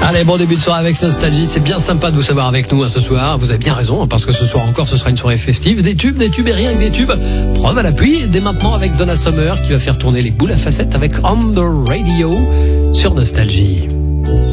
Allez, bon début de soirée avec Nostalgie. C'est bien sympa de vous savoir avec nous ce soir. Vous avez bien raison, parce que ce soir encore, ce sera une soirée festive. Des tubes et rien que des tubes. Preuve à l'appui, dès maintenant avec Donna Summer qui va faire tourner les boules à facettes avec On The Radio sur Nostalgie.